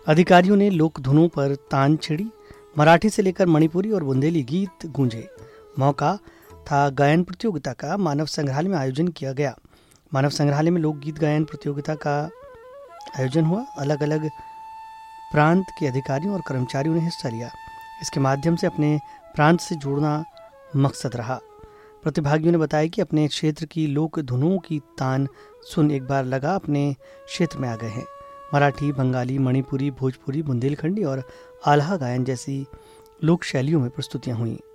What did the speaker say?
अधिकारियों ने लोक धुनों पर तान छेड़ी। मराठी से लेकर मणिपुरी और बुंदेली गीत गूंजे। मौका था गायन प्रतियोगिता का। मानव संग्रहालय में आयोजन किया गया। मानव संग्रहालय में लोकगीत गायन प्रतियोगिता का आयोजन हुआ। अलग अलग प्रांत के अधिकारियों और कर्मचारियों ने हिस्सा लिया। इसके माध्यम से अपने प्रांत से जुड़ना मकसद रहा। प्रतिभागियों ने बताया कि अपने क्षेत्र की लोक धुनों की तान सुन एक बार लगा अपने क्षेत्र में आ गए हैं। मराठी, बंगाली, मणिपुरी, भोजपुरी, बुंदेलखंडी और आल्हा गायन जैसी लोक शैलियों में प्रस्तुतियां हुई।